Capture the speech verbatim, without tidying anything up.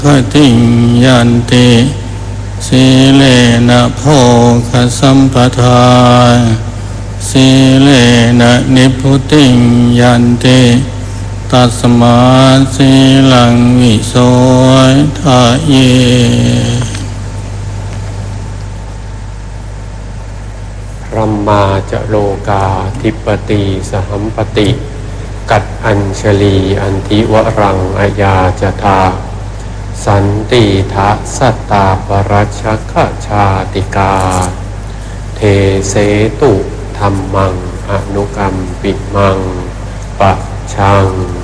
ภติงยันติสีเลนะโภคสัมปทาสีเลนะนิพพุติงยันติตัสมาสีลังวิโสทะเยพรหมาจโลกาธิปติสหัมปติกัตอัญชลีอันทิวรังอายาจทาสันติทะสัตตาปรัชชคชาติกาเทเสตุธัมมังอนุกัมปิมังปะชัง